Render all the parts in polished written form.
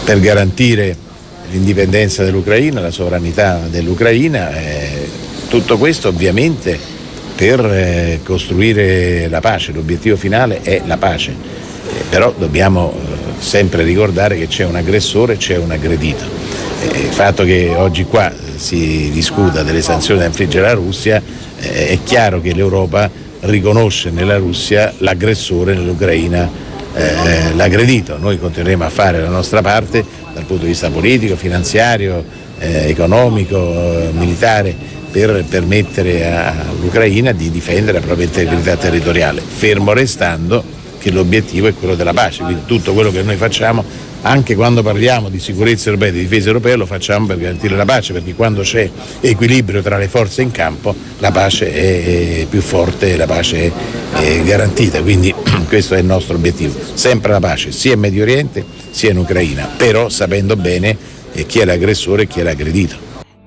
per garantire l'indipendenza dell'Ucraina, la sovranità dell'Ucraina, tutto questo ovviamente per costruire la pace. L'obiettivo finale è la pace, però dobbiamo sempre ricordare che c'è un aggressore e c'è un aggredito. Il fatto che oggi qua si discuta delle sanzioni da infliggere alla Russia, è chiaro che l'Europa riconosce nella Russia l'aggressore, nell'Ucraina l'aggredito. Noi continueremo a fare la nostra parte dal punto di vista politico, finanziario, economico, militare, per permettere all'Ucraina di difendere la propria integrità territoriale, fermo restando che l'obiettivo è quello della pace. Quindi tutto quello che noi facciamo, anche quando parliamo di sicurezza europea, di difesa europea, lo facciamo per garantire la pace, perché quando c'è equilibrio tra le forze in campo la pace è più forte e la pace è garantita. Quindi questo è il nostro obiettivo, sempre la pace, sia in Medio Oriente sia in Ucraina, però sapendo bene chi è l'aggressore e chi è l'aggredito.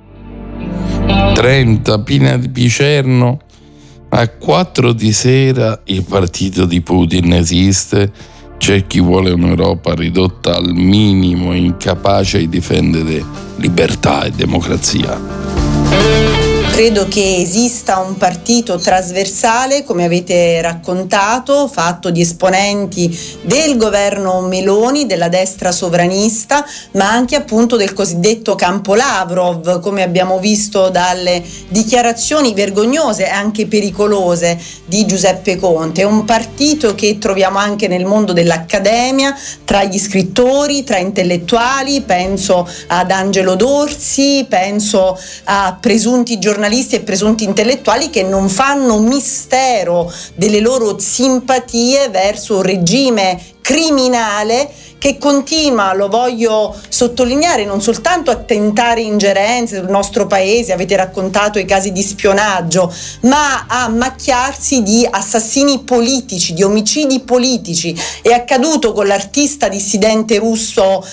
Trenta, Pina di Picerno, a 4 di sera il partito di Putin esiste, c'è chi vuole un'Europa ridotta al minimo, incapace di difendere libertà e democrazia. Credo che esista un partito trasversale, come avete raccontato, fatto di esponenti del governo Meloni, della destra sovranista, ma anche appunto del cosiddetto campo Lavrov, come abbiamo visto dalle dichiarazioni vergognose e anche pericolose di Giuseppe Conte. È un partito che troviamo anche nel mondo dell'accademia, tra gli scrittori, tra intellettuali, penso ad Angelo Dorsi, penso a presunti giornalisti e presunti intellettuali che non fanno mistero delle loro simpatie verso un regime criminale che continua, lo voglio sottolineare, non soltanto a tentare ingerenze sul nostro paese, avete raccontato i casi di spionaggio, ma a macchiarsi di assassini politici, di omicidi politici. È accaduto con l'artista dissidente russo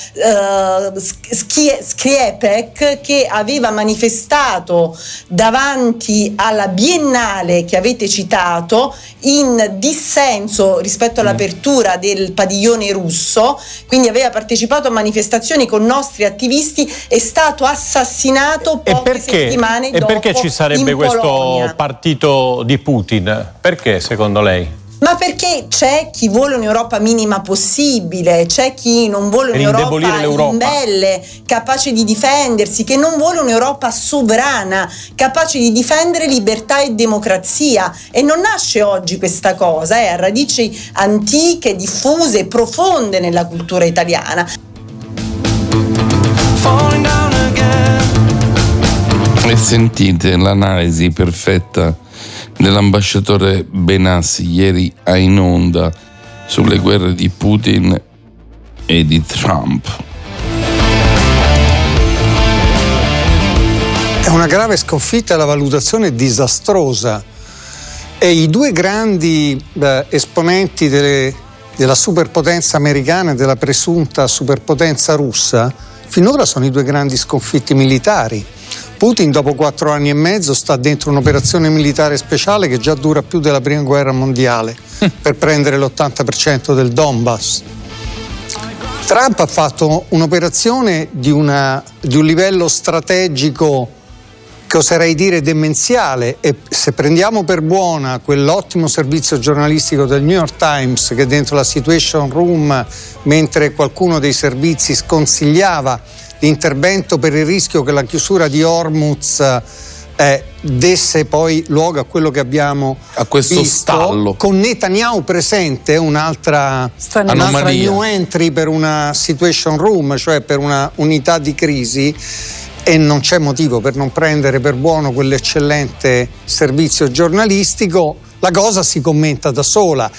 Skripek, che aveva manifestato davanti alla Biennale che avete citato in dissenso rispetto all'apertura del padiglione russo, quindi aveva partecipato a manifestazioni con nostri attivisti, è stato assassinato poche settimane dopo. E perché ci sarebbe questo partito di Putin? Perché secondo lei? Ma perché c'è chi vuole un'Europa minima possibile, c'è chi non vuole un'Europa imbelle, capace di difendersi, che non vuole un'Europa sovrana, capace di difendere libertà e democrazia. E non nasce oggi questa cosa, ha radici antiche, diffuse, profonde nella cultura italiana. E sentite l'analisi perfetta dell'ambasciatore Benassi ieri a In Onda sulle guerre di Putin e di Trump. È una grave sconfitta, la valutazione è disastrosa e i due grandi esponenti della superpotenza americana e della presunta superpotenza russa finora sono i due grandi sconfitti militari. Putin dopo 4 anni e mezzo sta dentro un'operazione militare speciale che già dura più della prima guerra mondiale per prendere l'80% del Donbass. Trump ha fatto un'operazione di un livello strategico che oserei dire demenziale, e se prendiamo per buona quell'ottimo servizio giornalistico del New York Times che dentro la Situation Room, mentre qualcuno dei servizi sconsigliava l'intervento per il rischio che la chiusura di Hormuz desse poi luogo a quello che abbiamo visto, stallo con Netanyahu presente, un'altra new entry per una Situation Room, cioè per una unità di crisi, e non c'è motivo per non prendere per buono quell'eccellente servizio giornalistico. La cosa si commenta da sola.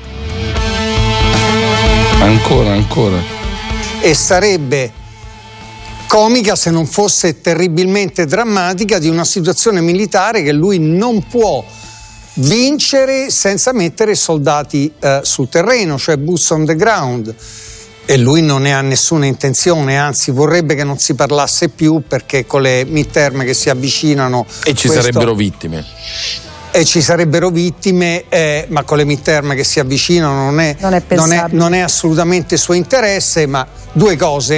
Ancora. E sarebbe comica se non fosse terribilmente drammatica, di una situazione militare che lui non può vincere senza mettere soldati sul terreno, cioè boots on the ground. E lui non ne ha nessuna intenzione, anzi vorrebbe che non si parlasse più, perché con le midterm che si avvicinano sarebbero vittime. E ci sarebbero vittime, ma con le midterm che si avvicinano non è assolutamente suo interesse. Ma due cose: